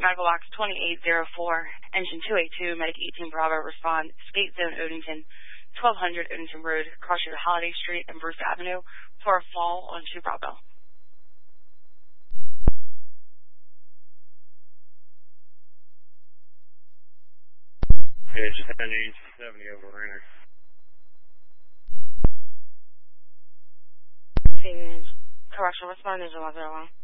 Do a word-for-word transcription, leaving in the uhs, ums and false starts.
Medical Box twenty-eight oh four, Engine two eighty-two, Medic eighteen Bravo, respond, Skate Zone Odenton, twelve hundred Odenton Road, cross your Holiday Street and Bruce Avenue for a fall on two Bravo. Yeah, just had an seventy over Renner. Correctional responders, one zero one.